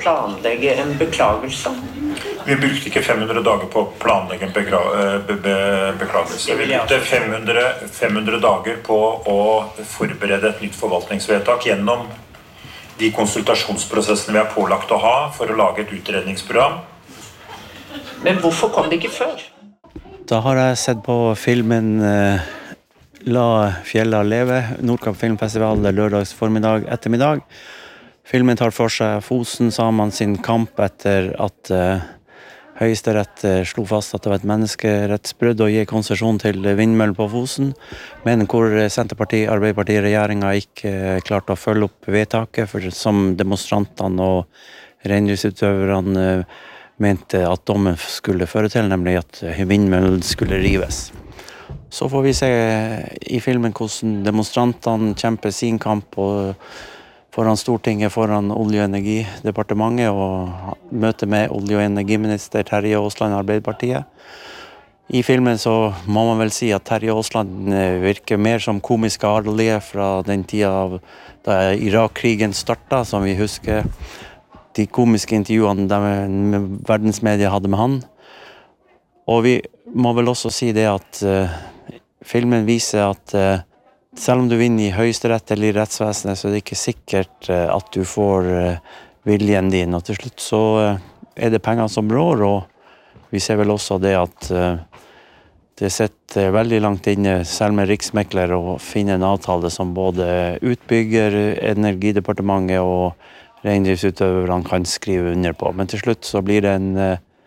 planlegge en beklagelse? Vi brukte ikke 500 dager på å planlegge en beklagelse. Vi brukte 500 dager på å forberede et nytt forvaltningsvedtak gjennom de konsultasjonsprosessene vi er pålagt å ha for å lage et utredningsprogram. Men hvorfor kom det ikke før? Da har jeg sett på filmen La fjella leve, Nordkapp filmfestival, lørdags formiddag, ettermiddag. Filmen tar for seg Fosen-samene sin kamp etter at Høyesterett slo fast at det var et menneskerettsbrudd å gi konsesjon til vindmøll på Fosen, men hvor Senterpartiet, Arbeiderpartiet, regjeringen ikke klarte å følge opp vedtaket, for som demonstrantene og reindriftsutøverne mente at dommen skulle føre til, nemlig at vindmøll skulle rives. Så får vi se i filmen hvordan demonstrantene kjemper sin kamp foran Stortinget, foran Olje- og energidepartementet, og møte med olje- og energiminister Terje Aasland, Arbeiderpartiet. I filmen så må man vel si at Terje Aasland virker mer som komisk adelige fra den tida da Irak-krigen startet, som vi husker. De komiske intervjuene verdensmedia hadde med han. Og vi må vel også si det at filmen viser at selv om du vinner i Høyesterett eller i rettsvesenet, så er det ikke sikkert at du får viljen din. Og til slutt så det penger som rår, og vi ser vel også det at det sitter veldig langt inne, selv med riksmekler, å finne en avtale som både utbygger, Energidepartementet og reindriftsutøverne kan skrive under på. Men til slutt så blir det en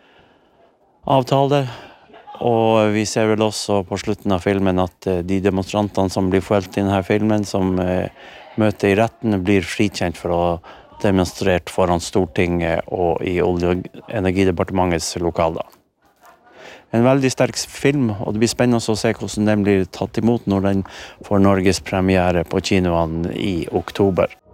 avtale, og vi ser vel også på slutten av filmen at de demonstrantene som blir forholdt i denne filmen, som møter i retten, blir frikjent for å demonstrere foran Stortinget og i Olje- og energidepartementets lokaler. En veldig sterk film, og det blir spennende å se hvordan den blir tatt imot når den får Norges premiere på kinoene i oktober.